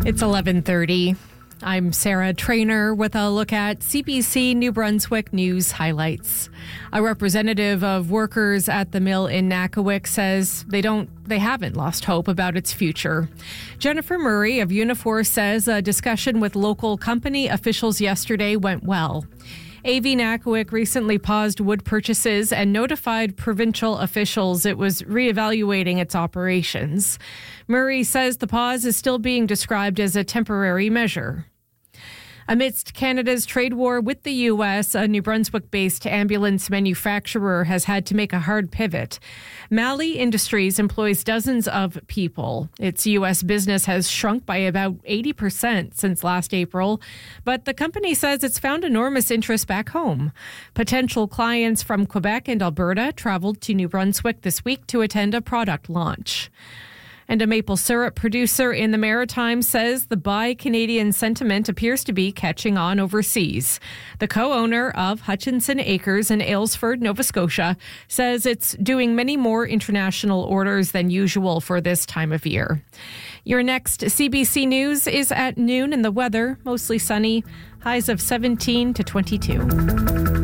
It's 11:30. I'm Sarah Trainer with a look at CBC New Brunswick news highlights. A representative of workers at the mill in Nakawic says they haven't lost hope about its future. Jennifer Murray of Unifor says a discussion with local company officials yesterday went well. AV Nakawic recently paused wood purchases and notified provincial officials it was reevaluating its operations. Murray says the pause is still being described as a temporary measure. Amidst Canada's trade war with the U.S., a New Brunswick-based ambulance manufacturer has had to make a hard pivot. Malley Industries employs dozens of people. Its U.S. business has shrunk by about 80% since last April, but the company says it's found enormous interest back home. Potential clients from Quebec and Alberta traveled to New Brunswick this week to attend a product launch. And a maple syrup producer in the Maritimes says the Buy Canadian sentiment appears to be catching on overseas. The co-owner of Hutchinson Acres in Aylesford, Nova Scotia, says it's doing many more international orders than usual for this time of year. Your next CBC News is at noon, and the weather, mostly sunny, highs of 17 to 22.